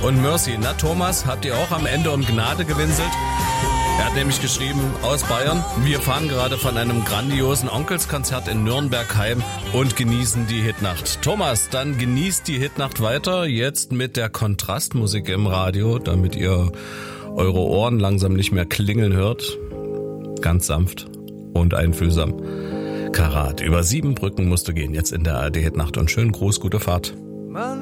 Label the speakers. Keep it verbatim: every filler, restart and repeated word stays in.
Speaker 1: und Mercy. Na Thomas, habt ihr auch am Ende um Gnade gewinselt? Er hat nämlich geschrieben, aus Bayern, wir fahren gerade von einem grandiosen Onkelskonzert in Nürnberg heim und genießen die Hitnacht. Thomas, dann genießt die Hitnacht weiter, jetzt mit der Kontrastmusik im Radio, damit ihr eure Ohren langsam nicht mehr klingeln hört. Ganz sanft und einfühlsam. Karat, über sieben Brücken musst du gehen, jetzt in der A R D Hitnacht und schönen Gruß, gute Fahrt.